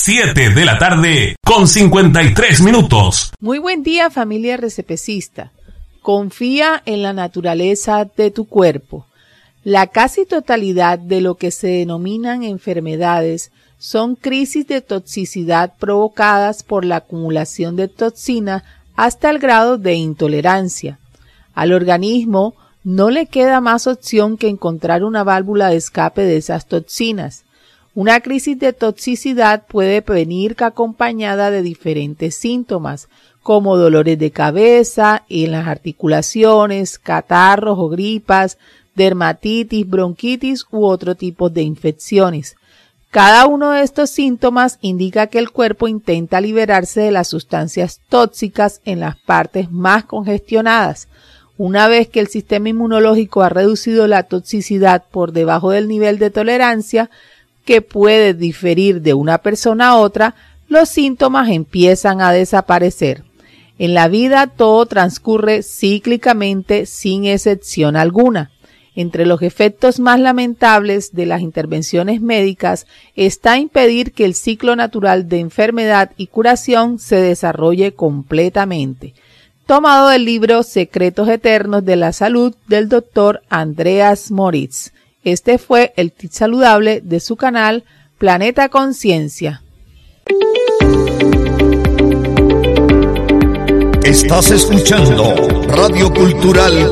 7:53 p.m. Muy buen día, familia RCPcista. Confía en la naturaleza de tu cuerpo. La casi totalidad de lo que se denominan enfermedades son crisis de toxicidad provocadas por la acumulación de toxina hasta el grado de intolerancia. Al organismo no le queda más opción que encontrar una válvula de escape de esas toxinas. Una crisis de toxicidad puede venir acompañada de diferentes síntomas, como dolores de cabeza, en las articulaciones, catarros o gripas, dermatitis, bronquitis u otro tipo de infecciones. Cada uno de estos síntomas indica que el cuerpo intenta liberarse de las sustancias tóxicas en las partes más congestionadas. Una vez que el sistema inmunológico ha reducido la toxicidad por debajo del nivel de tolerancia, que puede diferir de una persona a otra, los síntomas empiezan a desaparecer. En la vida todo transcurre cíclicamente sin excepción alguna. Entre los efectos más lamentables de las intervenciones médicas está impedir que el ciclo natural de enfermedad y curación se desarrolle completamente. Tomado del libro Secretos Eternos de la Salud del Dr. Andreas Moritz. Este fue el tip saludable de su canal Planeta Conciencia. Estás escuchando Radio Cultural